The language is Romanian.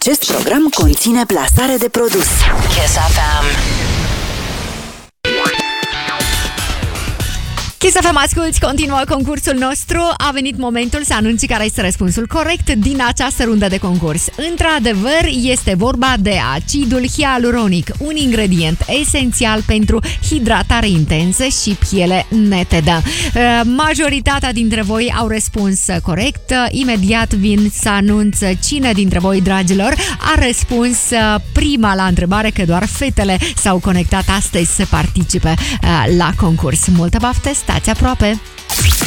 Acest program conține plasare de produs. Kiss FM. Kiss FM, asculti, continuă concursul nostru. A venit momentul să anunți care este răspunsul corect din această rundă de concurs. Într-adevăr, este vorba de acidul hialuronic, un ingredient esențial pentru hidratare intensă și piele netedă. Majoritatea dintre voi au răspuns corect. Imediat vin să anunț cine dintre voi, dragilor, a răspuns prima la întrebare, că doar fetele s-au conectat astăzi să participe la concurs. Multă baftă, stați aproape!